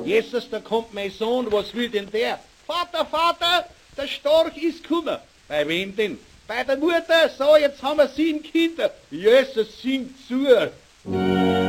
Jesus, da kommt mein Sohn, was will denn der? Vater, Vater, der Storch ist gekommen. Bei wem denn? Bei der Mutter. So, jetzt haben wir 7 Kinder. Jesus, sing zu.